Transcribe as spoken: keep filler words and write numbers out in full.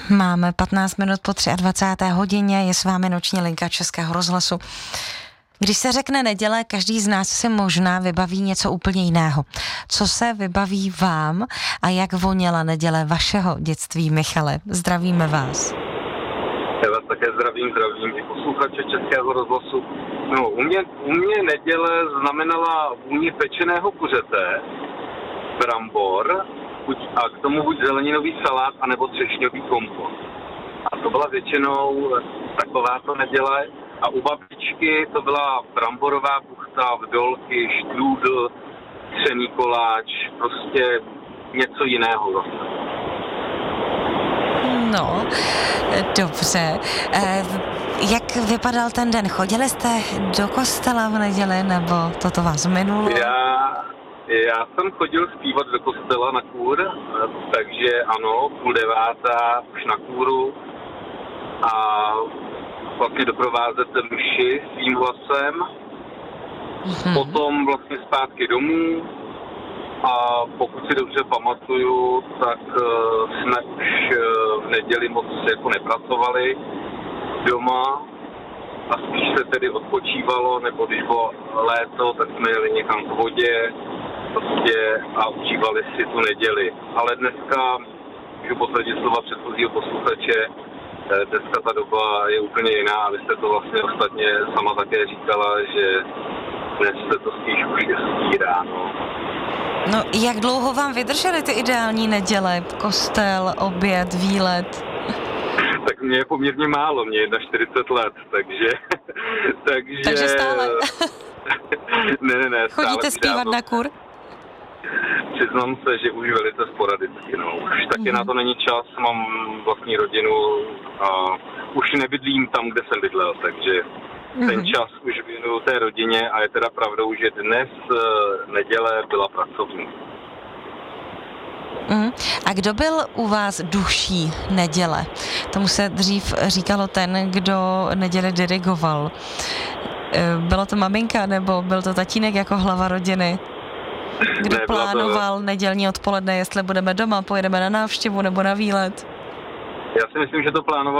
Máme patnáct minut po dvacáté třetí hodině, je s vámi noční linka Českého rozhlasu. Když se řekne neděle, každý z nás si možná vybaví něco úplně jiného. Co se vybaví vám a jak voněla neděle vašeho dětství, Michale? Zdravíme vás. Já vás také zdravím, zdravím i posluchače Českého rozhlasu. No, u mě, u mě neděle znamenala vůni pečeného kuřete, brambor, a k tomu buď zeleninový salát, anebo třešňový kompot. A to byla většinou takováto neděle. A u babičky to byla bramborová buchta, vdolky, štrůdl, třený koláč, prostě něco jiného zase. No, dobře. E, jak vypadal ten den? Chodili jste do kostela v neděli, nebo toto vás minulo? Já, já jsem chodil zpívat do kostela na kůr, takže ano, půl devátá už na kůru a vlastně doprovázet mši svým hlasem, mm-hmm. Potom vlastně zpátky domů a pokud si dobře pamatuju, tak uh, jsme už uh, v neděli moc jako nepracovali doma a spíš se tedy odpočívalo, nebo když bylo léto, tak jsme jeli někam k vodě prostě a užívali si tu neděli. Ale dneska, můžu potvrdit slova předchozího posluchače, dneska ta doba je úplně jiná a vy jste to vlastně ostatně sama také říkala, že dnes se to spíš už stírá, no. No, jak dlouho vám vydržely ty ideální neděle? Kostel, oběd, výlet? Tak mě je poměrně málo, mě je na čtyřicet let, takže... takže... takže stále? ne, ne, ne. Stále chodíte zpívat na kur? Přiznám se, že už velice sporadicky, no. Už taky mm. na to není čas, mám vlastní rodinu a už nebydlím tam, kde jsem bydlel, takže mm. ten čas už věnuju té rodině a je teda pravdou, že dnes neděle byla pracovní. Mm. A kdo byl u vás duší neděle? Tomu se dřív říkalo ten, kdo neděli dirigoval. Bylo to maminka nebo byl to tatínek jako hlava rodiny? Kdo ne, plánoval to... nedělní odpoledne, jestli budeme doma, pojedeme na návštěvu nebo na výlet? Já si myslím, že to plánoval